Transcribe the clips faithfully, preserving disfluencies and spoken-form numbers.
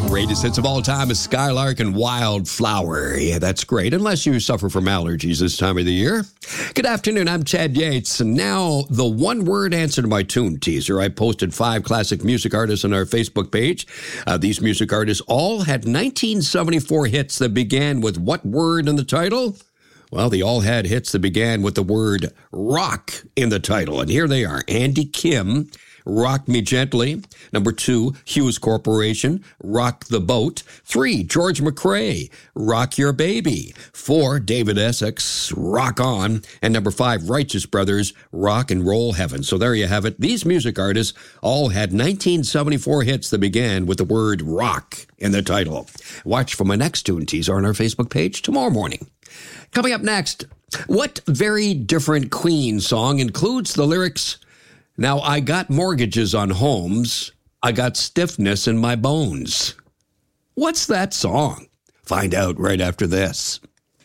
Greatest hits of all time is Skylark and Wildflower. Yeah, that's great, unless you suffer from allergies this time of the year. Good afternoon, I'm Chad Yates, and now the one-word answer to my tune teaser. I posted five classic music artists on our Facebook page. Uh, these music artists all had nineteen seventy-four hits that began with what word in the title? Well, they all had hits that began with the word rock in the title, and here they are. Andy Kim, Rock Me Gently. Number two, Hughes Corporation, Rock the Boat. Three, George McRae, Rock Your Baby. Four, David Essex, Rock On. And number five, Righteous Brothers, Rock and Roll Heaven. So there you have it. These music artists all had nineteen seventy-four hits that began with the word rock in the title. Watch for my next tune teaser on our Facebook page tomorrow morning. Coming up next, what very different Queen song includes the lyrics, "Now I got mortgages on homes, I got stiffness in my bones"? What's that song? Find out right after this.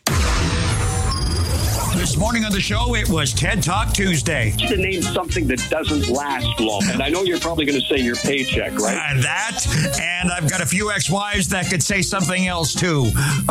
This morning on the show, it was TED Talk Tuesday. To name something that doesn't last long. And I know you're probably going to say your paycheck, right? Uh, that, and I've got a few ex-wives that could say something else, too.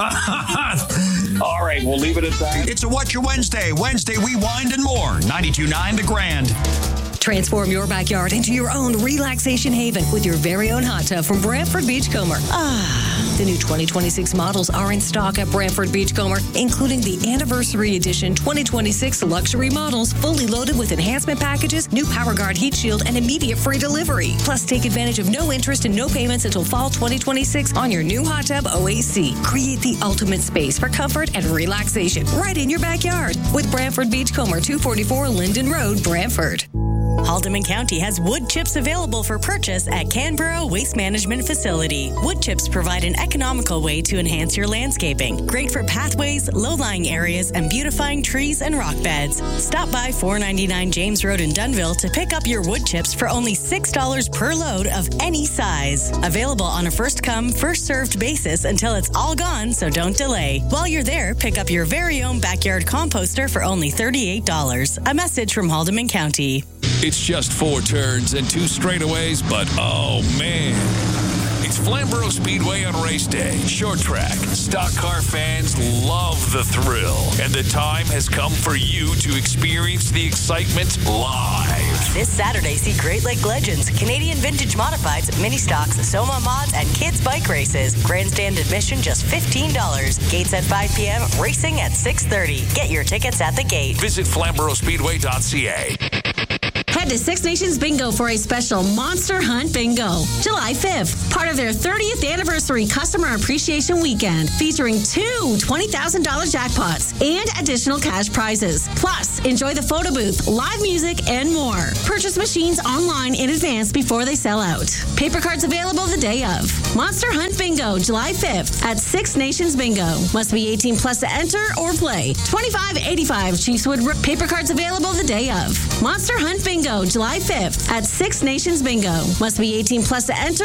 All right, we'll leave it at that. It's a What's Your Wednesday? Wednesday, we wind and more. ninety-two point nine The Grand. Transform your backyard into your own relaxation haven with your very own hot tub from Brantford Beachcomber. Ah, the new twenty twenty-six models are in stock at Brantford Beachcomber, including the Anniversary Edition twenty twenty-six luxury models, fully loaded with enhancement packages, new PowerGuard heat shield, and immediate free delivery. Plus, take advantage of no interest and no payments until fall twenty twenty-six on your new hot tub O A C. Create the ultimate space for comfort and relaxation right in your backyard with Brantford Beachcomber, two forty-four Linden Road, Brantford. Haldeman County has wood chips available for purchase at Canberra Waste Management Facility. Wood chips provide an economical way to enhance your landscaping. Great for pathways, low-lying areas, and beautifying trees and rock beds. Stop by four ninety-nine James Road in Dunnville to pick up your wood chips for only six dollars per load of any size. Available on a first-come, first-served basis until it's all gone, so don't delay. While you're there, pick up your very own backyard composter for only thirty-eight dollars. A message from Haldeman County. It's just four turns and two straightaways, but oh man. It's Flamborough Speedway on race day. Short track. Stock car fans love the thrill. And the time has come for you to experience the excitement live. This Saturday, see Great Lake Legends, Canadian Vintage Modifieds, Mini Stocks, Soma Mods, and Kids Bike Races. Grandstand admission just fifteen dollars. Gates at five p.m., racing at six thirty. Get your tickets at the gate. Visit flamborough speedway dot c a. Head to Six Nations Bingo for a special Monster Hunt Bingo. July fifth, part of their thirtieth anniversary customer appreciation weekend, featuring two twenty thousand dollars jackpots and additional cash prizes. Plus, enjoy the photo booth, live music, and more. Purchase machines online in advance before they sell out. Paper cards available the day of. Monster Hunt Bingo, July fifth at Six Nations Bingo. Must be eighteen plus to enter or play. twenty-five eighty-five Chiefswood Road. Paper cards available the day of. Monster Hunt Bingo, July fifth at Six Nations Bingo. Must be eighteen plus to enter